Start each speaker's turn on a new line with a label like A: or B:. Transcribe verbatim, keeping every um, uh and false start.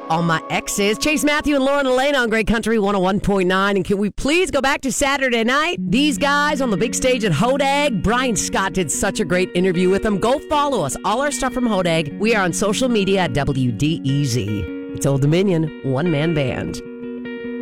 A: All My Exes. Chase Matthew and Lauren Elaine on Great Country one oh one point nine. And can we please go back to Saturday night? These guys on the big stage at Hodag. Brian Scott did such a great interview with them. Go follow us. All our stuff from Hodag. We are on social media at W D E Z. It's Old Dominion, one-man band.